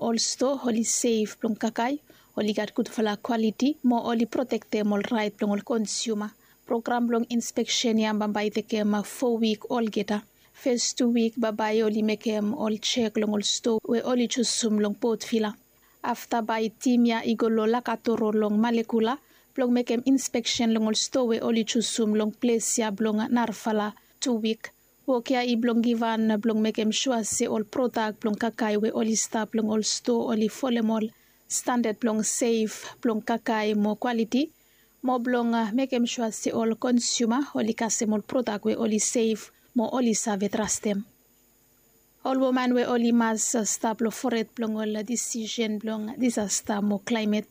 also oli safe plong kakai, oli gat good for la quality, mo oli protecte mol right plong ol consumer. Program plong inspection yam bambay tekem 4 week all geta. First 2 week babay oli mekem all check long ol store we oli chusum long port fila. After by team ya igolo lakatoro long malekula, plong mekem inspection long ol store we oli chusum long place ya blong narfala 2 week. Wokia i blong givan blong mekem sure se all product blong kakai we oli stop blong ol store oli folemol standard blong safe blong kakai mo quality. Mo blong mekem sure se all consumer oli kasemol product we oli safe mo oli save trust them. All woman we oli mas stop lo forest blong ol decision blong disaster mo climate.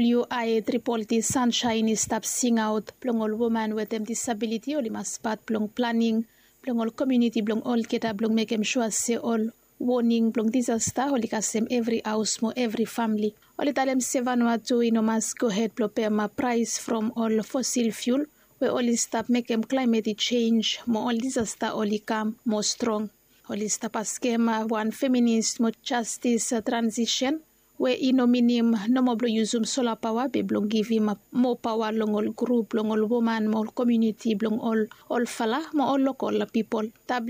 WI3 sunshine is stop sing out blong ol woman with them disability oli mas part blong planning blong all community blong all kita blong mekem sure se all warning blong disaster oli kasem every house mo every family. Oli talem se Vanuatu ino mas go ahead blo pema price from all fossil fuel we oli stop mekem climate change mo all disaster oli come more strong. Oli stop askema one feminist mo justice transition we ino minim no mo blo usum solar power be blong give him more power long all group long all woman more community blong all fala mo all local people.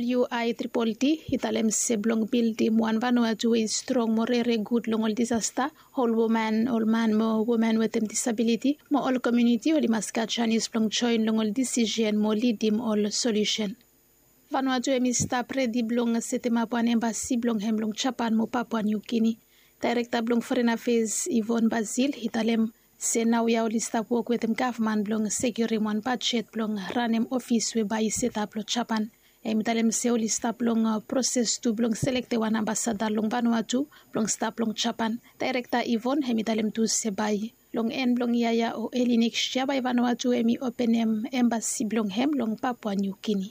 WI3 italem se blong build him one Vanuatu is strong more very good long all disaster all woman all man mo woman with them disability mo all community oli maska Chinese blong join long all decision mo lead him all solution. Vanuatu emi stop ready blong setema puan embassy blong hem blong Japan mo Papua New Guinea. Director blong Foreign Affairs Yvonne Bazil hitalem se now ya oli stop work with them government blong securing one budget blong ranem office we by set up lo Japan. Hitalem se oli stop blong process to blong select one ambassador long Vanuatu blong stop blong Japan. Director Yvonne hitalem to se by long en blong yaya o early next year by Vanuatu emi open embassy blong hem long Papua New Guinea.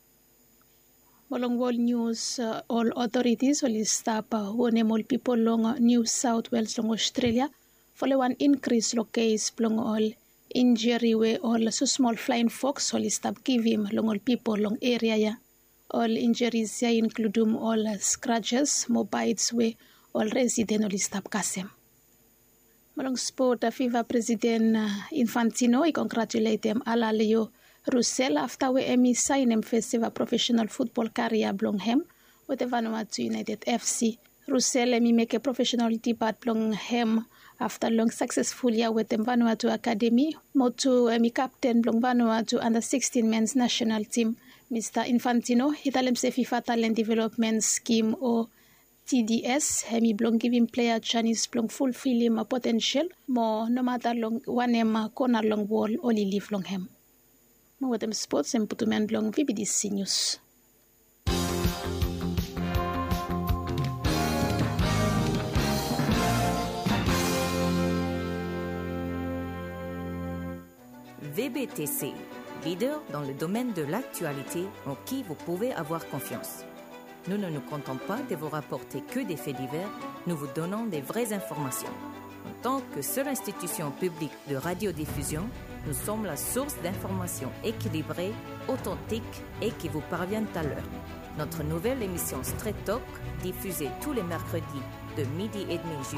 Molong world news, all authorities will stop warning all people long New South Wales long Australia for one increase lo case long all injury we all so small flying fox will stop give him long all people long area ya. All injuries ya include all scratches, mobiles we all resident will stop kasem. Molong sport FIFA President Infantino I congratulate them ala leo Russell after we emi sign him festival professional football career blong hem with the Vanuatu United FC. Russell emi make a professional debut blong hem after long successful year with the Vanuatu Academy. Motu emi captain blong Vanuatu under 16 men's national team. Mr. Infantino hitalem se FIFA talent development scheme or TDS hemi blong giving player Chinese blong fulfill him potential mo no matter long one corner long wall only live long hem. Mawatang sports and putuman blong VBDC News. VBTC, leader dans le domaine de l'actualité en qui vous pouvez avoir confiance. Nous ne nous comptons pas de vous rapporter que des faits divers, nous vous donnons des vraies informations. En tant que seule institution publique de radiodiffusion, nous sommes la source d'informations équilibrées, authentiques et qui vous parviennent à l'heure. Notre nouvelle émission Straight Talk, diffusée tous les mercredis de 12h30